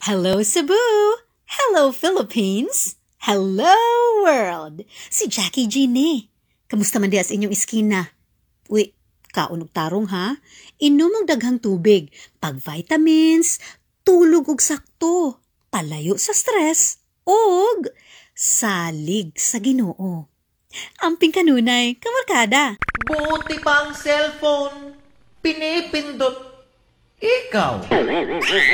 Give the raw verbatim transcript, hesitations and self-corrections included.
Hello, Cebu! Hello, Philippines! Hello, world! Si Jackie G ni. Kamusta man di as inyong iskina? Uy, kaunog tarong ha? Inom og daghang tubig, pag vitamins, tulog og sakto, palayo sa stress, og salig sa Ginoo. Amping kanunay, kamarkada. Buti pa ang cellphone. Pinipindot. Ikaw.